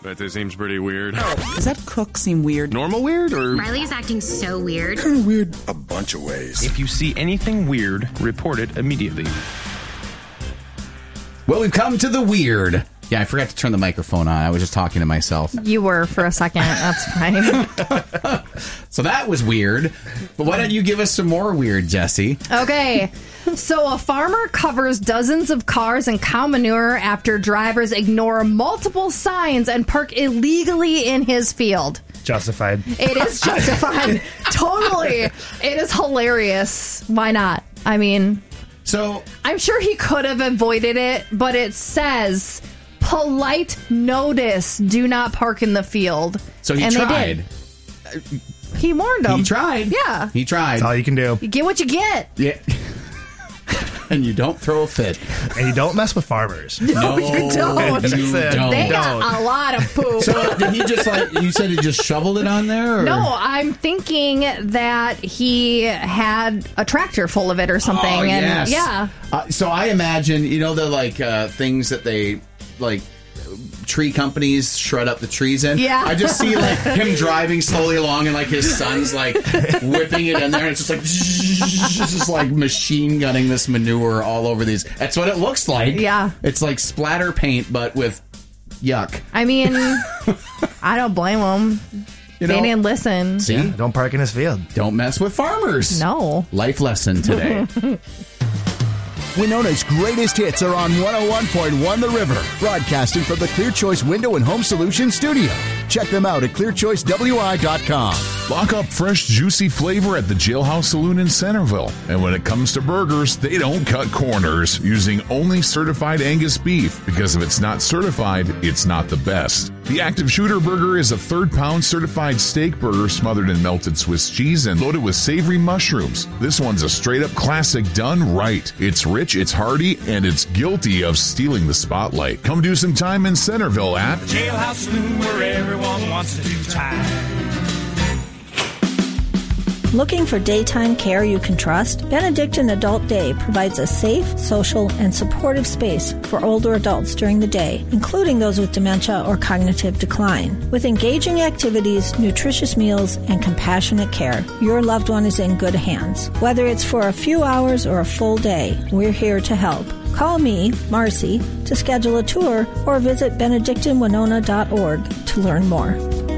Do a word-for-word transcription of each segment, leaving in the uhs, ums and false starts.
That seems pretty weird. Does that cook seem weird? Normal weird, or? Riley's acting so weird. Kind of weird a bunch of ways. If you see anything weird, report it immediately. Well, we've come to the weird. Yeah, I forgot to turn the microphone on. I was just talking to myself. You were for a second. That's fine. So that was weird. But why don't you give us some more weird, Jesse? Okay. So a farmer covers dozens of cars in cow manure after drivers ignore multiple signs and park illegally in his field. Justified. It is justified. Totally. It is hilarious. Why not? I mean, so I'm sure he could have avoided it, but it says polite notice, do not park in the field. So he and tried. They did. He warned them. He tried. Yeah. He tried. That's all you can do. You get what you get. Yeah. And you don't throw a fit. And you don't mess with farmers. No, you don't. You don't. They got a lot of poop. So did he just like, you said he just shoveled it on there? Or? No, I'm thinking that he had a tractor full of it or something. Oh, and yes. yeah. Uh, so I imagine, you know, the like uh, things that they like tree companies shred up the trees in. Yeah. I just see like him driving slowly along and like his son's like whipping it in there and it's just like just like machine gunning this manure all over these. That's what it looks like. Yeah. It's like splatter paint but with yuck. I mean, I don't blame them. You they know, didn't listen. See? Yeah, don't park in his field. Don't mess with farmers. No. Life lesson today. Winona's greatest hits are on one oh one point one The River, broadcasting from the Clear Choice Window and Home Solutions studio. Check them out at clear choice w i dot com. Lock up fresh, juicy flavor at the Jailhouse Saloon in Centerville. And when it comes to burgers, they don't cut corners, using only certified Angus beef, because if it's not certified, it's not the best. The Active Shooter Burger is a third-pound certified steak burger smothered in melted Swiss cheese and loaded with savory mushrooms. This one's a straight-up classic done right. It's rich, it's hearty, and it's guilty of stealing the spotlight. Come do some time in Centerville at Jailhouse Saloon, where everyone wants to do time. Looking for daytime care you can trust? Benedictine Adult Day provides a safe, social, and supportive space for older adults during the day, including those with dementia or cognitive decline. With engaging activities, nutritious meals, and compassionate care, your loved one is in good hands. Whether it's for a few hours or a full day, we're here to help. Call me, Marcy, to schedule a tour or visit benedictine winona dot org to learn more.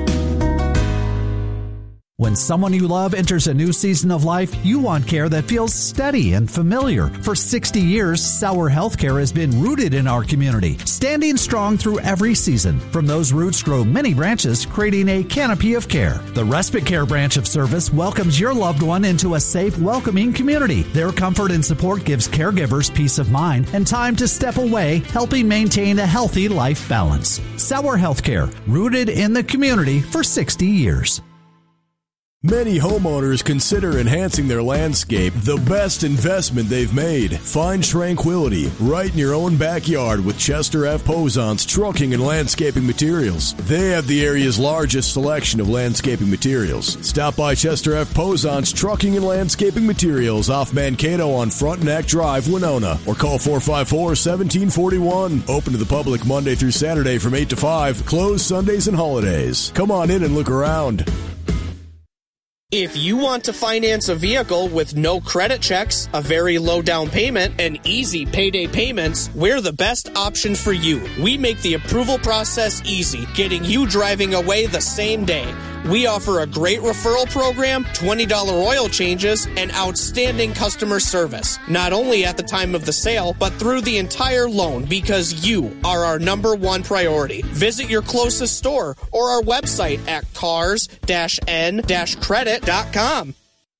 When someone you love enters a new season of life, you want care that feels steady and familiar. For sixty years, Sauer Healthcare has been rooted in our community, standing strong through every season. From those roots grow many branches, creating a canopy of care. The Respite Care branch of service welcomes your loved one into a safe, welcoming community. Their comfort and support gives caregivers peace of mind and time to step away, helping maintain a healthy life balance. Sauer Healthcare, rooted in the community for sixty years. Many homeowners consider enhancing their landscape the best investment they've made. Find tranquility right in your own backyard with Chester F. Posant's Trucking and Landscaping Materials. They have the area's largest selection of landscaping materials. Stop by Chester F. Posant's Trucking and Landscaping Materials off Mankato on Frontenac Drive, Winona, or call four five four, one seven four one. Open to the public Monday through Saturday from eight to five, closed Sundays and holidays. Come on in and look around. If you want to finance a vehicle with no credit checks, a very low down payment, and easy payday payments, we're the best option for you. We make the approval process easy, getting you driving away the same day. We offer a great referral program, twenty dollars oil changes, and outstanding customer service. Not only at the time of the sale, but through the entire loan, because you are our number one priority. Visit your closest store or our website at cars dash n dash credit dot com.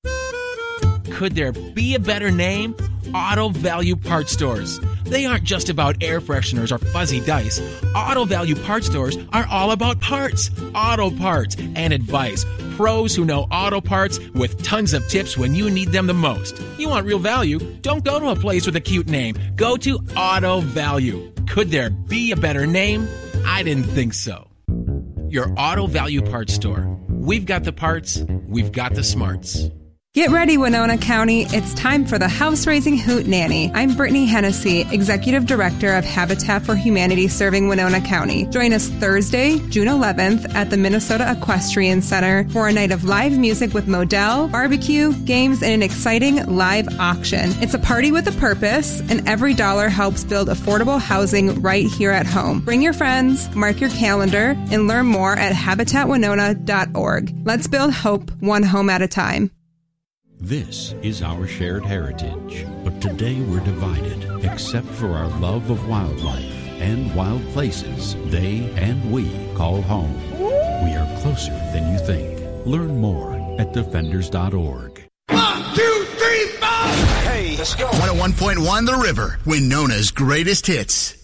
Could there be a better name? Auto Value Parts Stores. They aren't just about air fresheners or fuzzy dice. Auto Value Parts Stores are all about parts, auto parts, and advice. Pros who know auto parts with tons of tips when you need them the most. You want real value? Don't go to a place with a cute name. Go to Auto Value. Could there be a better name? I didn't think so. Your Auto Value Parts Store. We've got the parts. We've got the smarts. Get ready, Winona County. It's time for the House-Raising Hoot Nanny. I'm Brittany Hennessy, Executive Director of Habitat for Humanity serving Winona County. Join us Thursday, June eleventh at the Minnesota Equestrian Center for a night of live music with Modell, barbecue, games, and an exciting live auction. It's a party with a purpose, and every dollar helps build affordable housing right here at home. Bring your friends, mark your calendar, and learn more at habitat winona dot org. Let's build hope one home at a time. This is our shared heritage, but today we're divided, except for our love of wildlife and wild places they and we call home. We are closer than you think. Learn more at defenders dot org. One, two, three, four! Hey, let's go. one oh one point one The River, Winona's greatest hits.